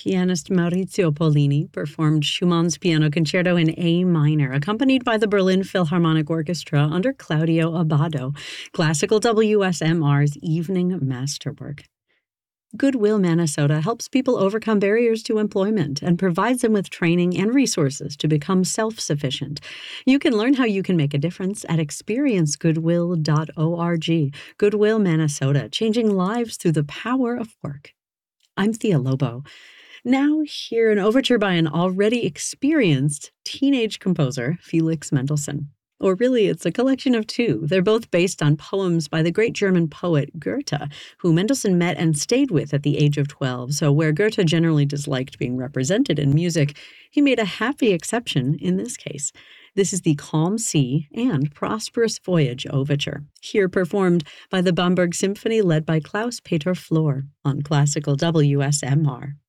pianist Maurizio Pollini performed Schumann's Piano Concerto in A minor, accompanied by the Berlin Philharmonic Orchestra under Claudio Abbado, classical WSMR's evening masterwork. Goodwill Minnesota helps people overcome barriers to employment and provides them with training and resources to become self-sufficient. You can learn how you can make a difference at experiencegoodwill.org. Goodwill Minnesota, changing lives through the power of work. I'm Thea Lobo. Now hear an overture by an already experienced teenage composer, Felix Mendelssohn. Or really, it's a collection of two. They're both based on poems by the great German poet Goethe, who Mendelssohn met and stayed with at the age of 12. So where Goethe generally disliked being represented in music, he made a happy exception in this case. This is the Calm Sea and Prosperous Voyage Overture, here performed by the Bamberg Symphony led by Klaus Peter Flor on classical WSMR.